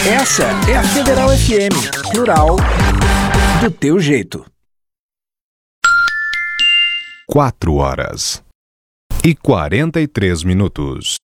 Essa é a Federal FM, plural, do teu jeito. 4h43.